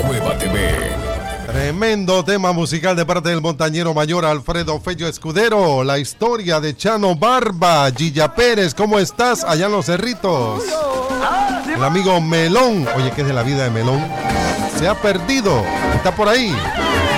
Cueva TV. Tremendo tema musical de parte del montañero mayor Alfredo Fello Escudero. La historia de Chano Barba. Gilla Pérez, ¿cómo estás? Allá en Los Cerritos. El amigo Melón. Oye, ¿qué es de la vida de Melón? Se ha perdido. Está por ahí.